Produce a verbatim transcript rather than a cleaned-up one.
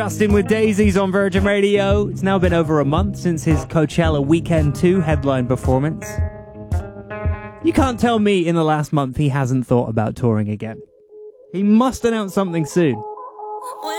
Justin with Daisies on Virgin Radio. It's now been over a month since his Coachella Weekend two headline performance. You can't tell me in the last month he hasn't thought about touring again. He must announce something soon.